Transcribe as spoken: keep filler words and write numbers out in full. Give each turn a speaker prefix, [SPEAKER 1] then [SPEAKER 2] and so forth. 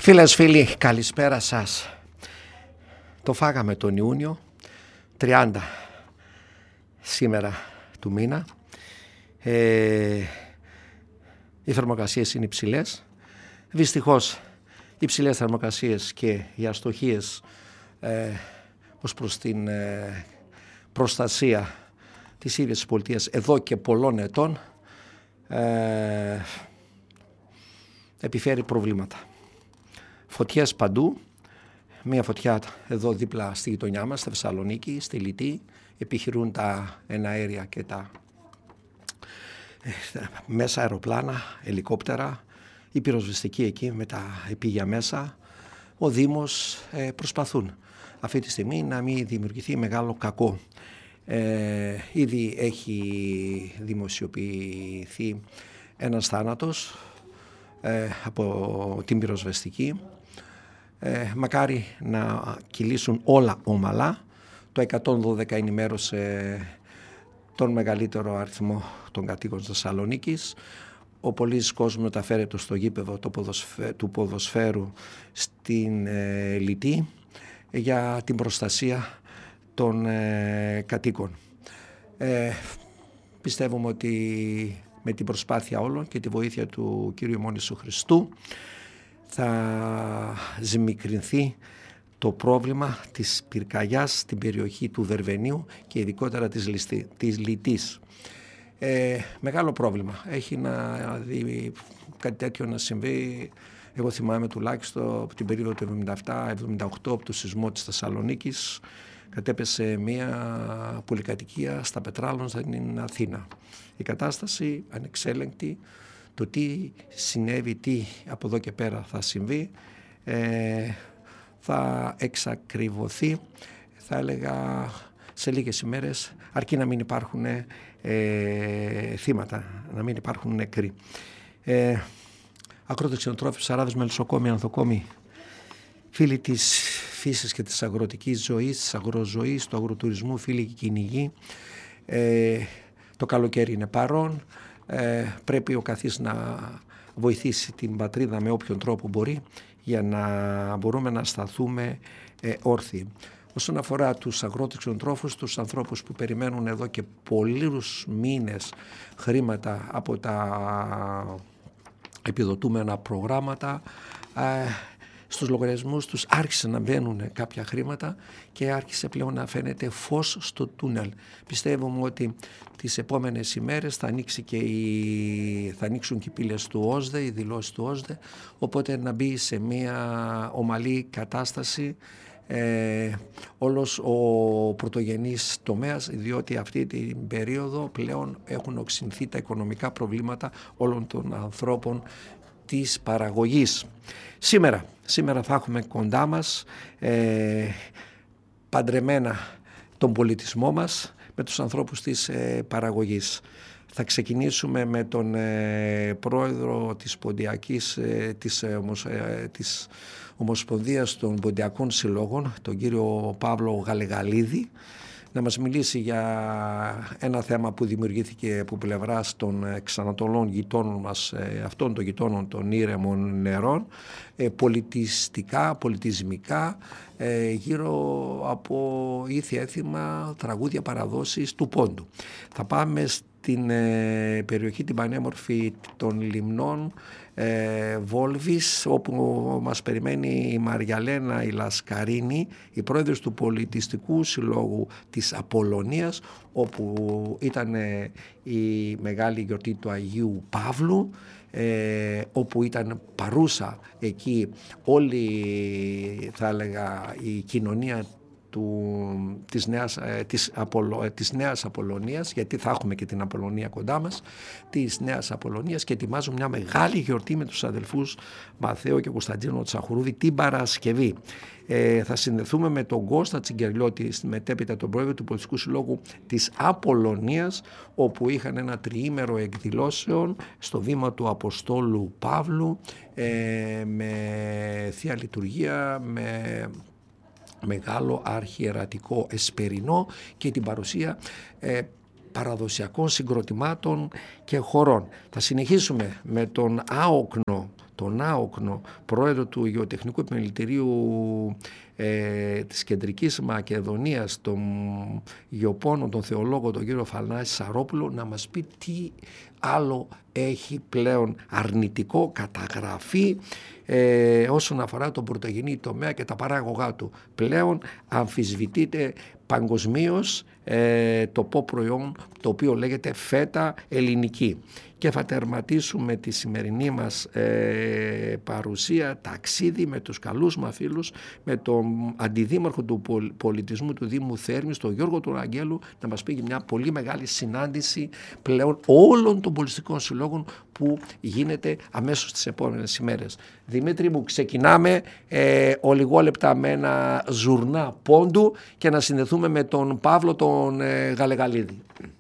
[SPEAKER 1] Φίλες, φίλοι, καλησπέρα σας. Το φάγαμε τον Ιούνιο, τριάντα σήμερα του μήνα. Ε, οι θερμοκρασίες είναι υψηλές. Δυστυχώς, υψηλές θερμοκρασίες και οι αστοχίες ε, ως προς την ε, προστασία της ίδιας της πολιτείας εδώ και πολλών ετών ε, επιφέρει προβλήματα. Φωτιές παντού, μία φωτιά εδώ δίπλα στη γειτονιά μας, στη Θεσσαλονίκη, στη Λιτή, επιχειρούν τα εναέρια και τα ε, μέσα αεροπλάνα, ελικόπτερα, η πυροσβεστική εκεί με τα επίγεια μέσα. Ο Δήμος ε, προσπαθούν αυτή τη στιγμή να μην δημιουργηθεί μεγάλο κακό. Ε, ήδη έχει δημοσιοποιηθεί ένας θάνατος ε, από την πυροσβεστική. Ε, μακάρι να κυλήσουν όλα ομαλά. Το εκατόν δώδεκα ενημέρωσε τον μεγαλύτερο αριθμό των κατοίκων της Θεσσαλονίκης. Ο πολύς κόσμος μεταφέρεται στο γήπεδο το ποδοσφαι... του ποδοσφαίρου στην ε, Λιτή για την προστασία των ε, κατοίκων. Ε, πιστεύουμε ότι με την προσπάθεια όλων και τη βοήθεια του Κύριου Μόνησου Χριστού θα ζημικρινθεί το πρόβλημα της πυρκαγιάς στην περιοχή του Δερβενίου και ειδικότερα της, Λιστη, της Λιτής. Ε, μεγάλο πρόβλημα. Έχει να δει κάτι τέτοιο να συμβεί. Εγώ θυμάμαι τουλάχιστον από την περίοδο του εβδομήντα επτά εβδομήντα οκτώ από το σεισμό της Θεσσαλονίκης κατέπεσε μια πολυκατοικία στα Πετράλων στην Αθήνα. Η κατάσταση ανεξέλεγκτη. Το τι συνέβη, τι από εδώ και πέρα θα συμβεί, ε, θα εξακριβωθεί, θα έλεγα σε λίγες ημέρες, αρκεί να μην υπάρχουν ε, θύματα, να μην υπάρχουν νεκροί. Ε, Ακρότες, ξενοτρόφοι, ψαράδες, μελισσοκόμοι, ανθοκόμοι, φίλοι της φύσης και της αγροτικής ζωής, της αγροζωής, του αγροτουρισμού, φίλοι και κυνηγοί, ε, το καλοκαίρι είναι παρόν. Ε, πρέπει ο καθής να βοηθήσει την πατρίδα με όποιον τρόπο μπορεί για να μπορούμε να σταθούμε ε, όρθιοι. Όσον αφορά τους αγρότες ξενοτρόφους, τους ανθρώπους που περιμένουν εδώ και πολλούς μήνες χρήματα από τα επιδοτούμενα προγράμματα, ε, στους λογαριασμούς τους άρχισε να μπαίνουν κάποια χρήματα και άρχισε πλέον να φαίνεται φως στο τούνελ. Πιστεύουμε ότι τις επόμενες ημέρες θα, ανοίξει και η... θα ανοίξουν και οι πύλες του ΟΣΔΕ, οι δηλώσεις του ΟΣΔΕ, οπότε να μπει σε μια ομαλή κατάσταση ε, όλος ο πρωτογενής τομέας, διότι αυτή την περίοδο πλέον έχουν οξυνθεί τα οικονομικά προβλήματα όλων των ανθρώπων της παραγωγής. Σήμερα, σήμερα θα έχουμε κοντά μας ε, παντρεμένα τον πολιτισμό μας με τους ανθρώπους της ε, παραγωγής. Θα ξεκινήσουμε με τον ε, πρόεδρο της Ποντιακής, ε, της, ε, ομοσ, ε, της Ομοσπονδίας των Ποντιακών Συλλόγων, τον κύριο Παύλο Γαλεγαλίδη, να μας μιλήσει για ένα θέμα που δημιουργήθηκε από πλευράς των εξανατολών γειτόνων μας, αυτών των γειτόνων των ήρεμων νερών, πολιτιστικά, πολιτισμικά, γύρω από ήθια έθιμα, τραγούδια, παραδόσεις του Πόντου. Θα πάμε στην περιοχή την πανέμορφη των λιμνών ε, Βόλβης, όπου μας περιμένει η Μαριαλένα η Λασκαρίνη, η πρόεδρος του Πολιτιστικού Συλλόγου της Απολλωνίας, όπου ήταν η μεγάλη γιορτή του Αγίου Παύλου, ε, όπου ήταν παρούσα εκεί όλη, θα έλεγα, η κοινωνία του, της, νέας, της, Απολο, της νέας Απολλωνίας, γιατί θα έχουμε και την Απολλωνία κοντά μας, της νέας Απολλωνίας, και ετοιμάζουν μια μεγάλη γιορτή με τους αδελφούς Μαθαίο και Κωνσταντίνο Τσαχουρούδη την Παρασκευή. Ε, θα συνδεθούμε με τον Κώστα Τσιγκερλιώτη, μετέπειτα τον πρόεδρο του Πολιτιστικού Συλλόγου της Απολλωνίας, όπου είχαν ένα τριήμερο εκδηλώσεων στο βήμα του Αποστόλου Παύλου, ε, με Θεία Λειτουργία, με μεγάλο αρχιερατικό εσπερινό και την παρουσία ε, παραδοσιακών συγκροτημάτων και χορών. Θα συνεχίσουμε με τον άοκνο τον άοκνο πρόεδρο του Γεωτεχνικού Επιμελητηρίου ε, της Κεντρικής Μακεδονίας, τον γεωπόνο, τον θεολόγο, τον κύριο Φανάση Σαρόπουλο, να μας πει τι άλλο έχει πλέον αρνητικό καταγραφεί ε, όσον αφορά τον πρωτογενή τομέα και τα παράγωγά του. Πλέον αμφισβητείται παγκοσμίως ε, το πω προϊόν, το οποίο λέγεται φέτα ελληνική. Και θα τερματίσουμε τη σημερινή μας ε, παρουσία, ταξίδι με τους καλούς μας φίλους, με τον αντιδήμαρχο του πολιτισμού του Δήμου Θέρμης, τον Γιώργο του Αγγέλου, να μας πει μια πολύ μεγάλη συνάντηση πλέον όλων των πολιτιστικών συλλόγων που γίνεται αμέσως τις επόμενες ημέρες. Δημήτρη μου, ξεκινάμε ε, ολιγόλεπτα με ένα ζουρνά πόντου και να συνδεθούμε με τον Παύλο τον ε, Γαλεγαλίδη.